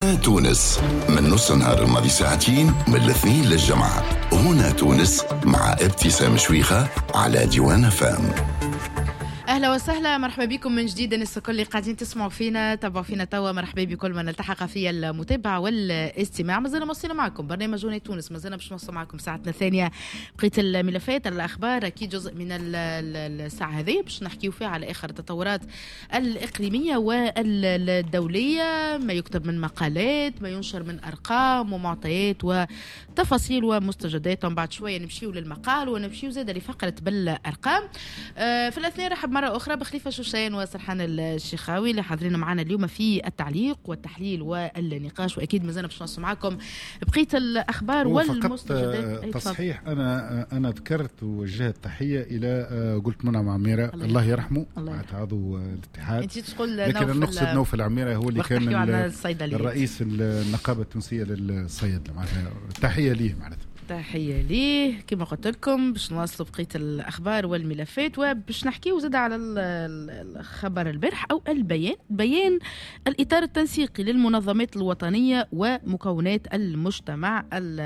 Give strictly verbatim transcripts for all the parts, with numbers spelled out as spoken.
تونس من نص نهار الماضي ساعتين من الاثنين للجمعة. هنا تونس مع ابتسام شويخة على ديوان فام. اهلا وسهلا، مرحبا بكم من جديد الناس الكل اللي قاعدين تسمعوا فينا تابعوا فينا توا. مرحبا بكل من التحق في المتابعه والاستماع. مازلنا موصلين معكم برنامج هنا تونس، مازلنا باش نوصل معكم ساعتنا الثانيه بقيه الملفات الاخبار، اكيد جزء من الساعه هذه باش نحكيو فيها على اخر التطورات الاقليميه والدوليه، ما يكتب من مقالات، ما ينشر من ارقام ومعطيات وتفاصيل ومستجدات. ومن بعد شويه نمشيو للمقال ونمشيو زاده لفقره بالارقام. في الاثنين رحب مرة أخرى بخليفة شوشان وسرحان الشيخاوي اللي حاضرين معنا اليوم في التعليق والتحليل والنقاش، وأكيد مازلنا باش نوصل معكم بقية الأخبار والمستجدات. تصحيح، أنا أنا ذكرت ووجهت تحية إلى قلت منعم عميرة الله, الله يرحمه عضو الاتحاد، أنت تقول لكن المقصد نوفل عميرة هو اللي كان الرئيس النقابة التونسية للصيادلة. معناتها تحية ليه معناتها تحية ليه. كما قلت لكم باش نواصلوا بقية الأخبار والملفات وباش نحكيو زاد على الخبر البارح أو البيان بيان الإطار التنسيقي للمنظمات الوطنية ومكونات المجتمع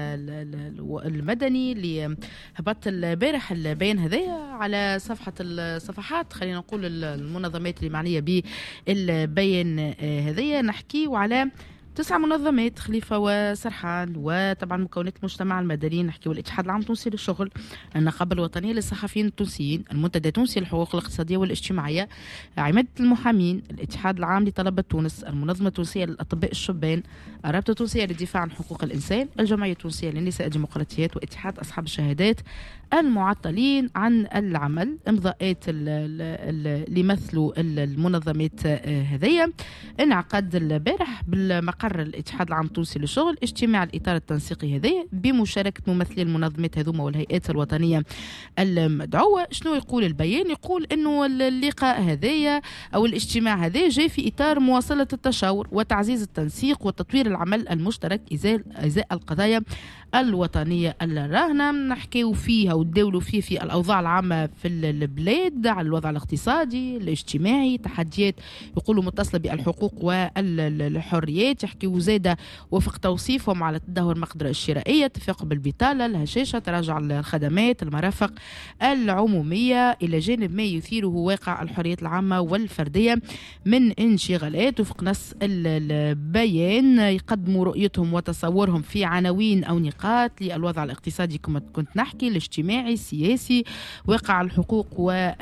المدني اللي هبط البارح. البيان هذا على صفحة الصفحات خلينا نقول المنظمات اللي معنية بالبيان هذا. نحكيو على تسع منظمات خليفة وسرحان، وطبعا مكونات المجتمع المدني. نحكيو الاتحاد العام التونسي للشغل، النقابة الوطنية للصحفيين التونسيين، المنتدى التونسي للحقوق الاقتصادية والاجتماعية، عمادة المحامين، الاتحاد العام لطلبة تونس، المنظمة التونسية للأطباء الشبان، الرابطة التونسية للدفاع عن حقوق الإنسان، الجمعية التونسية للنساء الديمقراطيات، واتحاد أصحاب الشهادات المعطلين عن العمل. امضاءات اللي يمثلوا المنظمات هذية. انعقد البارح بالمقر الاتحاد العام التونسي للشغل اجتماع الإطار التنسيقي هذية بمشاركة ممثلي المنظمات هذوما والهيئات الوطنية المدعوة. شنو يقول البيان؟ يقول انه اللقاء هذية او الاجتماع هذا جاي في إطار مواصلة التشاور وتعزيز التنسيق وتطوير العمل المشترك ازاء القضايا الوطنية الراهنة. نحكيو فيها وندولوا فيه في الأوضاع العامة في البلاد، على الوضع الاقتصادي الاجتماعي، تحديات يقولوا متصلة بالحقوق والحريات. يحكيو زادة وفق توصيفهم على تدهور المقدرة الشرائية، تفاقم البطالة، الهشاشة، تراجع الخدمات، المرافق العمومية، إلى جانب ما يثيره واقع الحريات العامة والفردية من انشغالات. وفق نص البيان يقدموا رؤيتهم وتصورهم في عناوين أو نقاط للوضع الاقتصادي كما كنت نحكي، الاجتماعي، السياسي، واقع الحقوق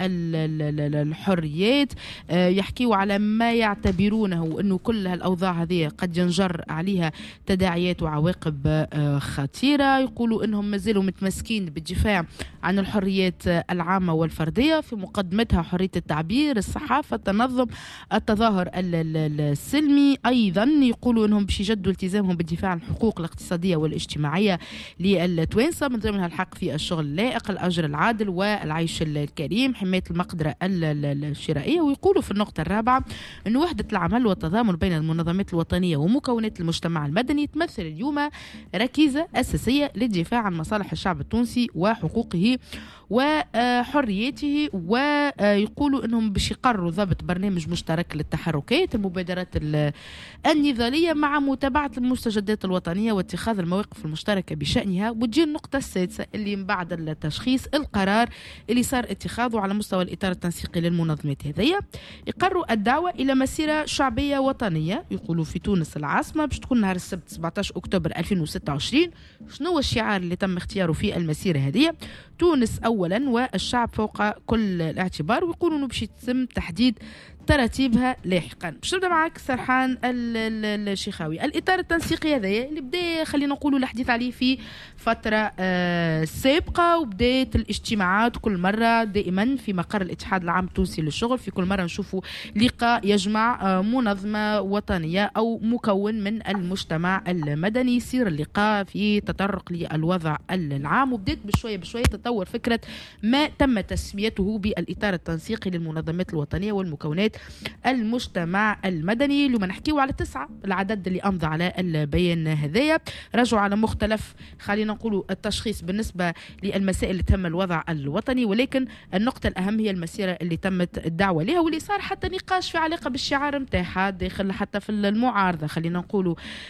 والحريات. يحكيوا على ما يعتبرونه أنه كل هالأوضاع هذه قد ينجر عليها تداعيات وعواقب خطيرة. يقولوا أنهم ما زالوا متمسكين بالدفاع عن الحريات العامة والفردية، في مقدمتها حرية التعبير، الصحافة، التنظم، التظاهر السلمي. أيضا يقولوا أنهم باش يجدوا التزامهم بالدفاع عن الحقوق الاقتصادية والاجتماعية للتوانسة، من ضمنها الحق في الشغل اللائق، الأجر العادل والعيش الكريم، حماية المقدرة الشرائية. ويقولوا في النقطة الرابعة أن وحدة العمل والتضامن بين المنظمات الوطنية ومكونات المجتمع المدني تمثل اليوم ركيزة أساسية للدفاع عن مصالح الشعب التونسي وحقوقه وحريته. ويقولوا أنهم باش يقرروا ضبط برنامج مشترك للتحركات المبادرات النضالية مع متابعة المستجدات الوطنية واتخاذ المواقف المشتركة بشأنها. وتجي النقطة السادسة اللي من بعد التشخيص القرار اللي صار اتخاذه على مستوى الإطار التنسيقي للمنظمات هذية، يقروا الدعوة إلى مسيرة شعبية وطنية يقولوا في تونس العاصمة باش تكون نهار السبت سبعة عشر أكتوبر ألفين وستة وعشرين. شنو الشعار اللي تم اختياره في المسيرة هذه؟ تونس أولا والشعب فوق كل الاعتبار. ويقولوا انه باش يتم تحديد ترتيبها لاحقا. باش نبدا معك سرحان الشيخاوي. الاطار التنسيقي هذا اللي بدا خلينا نقولوا الحديث عليه في فتره آه سابقه، وبدات الاجتماعات كل مره دائما في مقر الاتحاد العام التونسي للشغل. في كل مره نشوفوا لقاء يجمع آه منظمه وطنيه او مكون من المجتمع المدني، يصير اللقاء في تطرق للوضع العام. وبدات بشويه بشويه تطور فكره ما تم تسميته بالاطار التنسيقي للمنظمات الوطنيه والمكونات المجتمع المدني. لما نحكيو على تسعة العدد اللي أمضى على البيان هذايا، رجعوا على مختلف خلينا نقولوا التشخيص بالنسبة للمسائل اللي تم الوضع الوطني، ولكن النقطة الأهم هي المسيرة اللي تمت الدعوة لها، واللي صار حتى نقاش في علاقة بالشعار متاعها داخل حتى في المعارضة خلينا نقولوا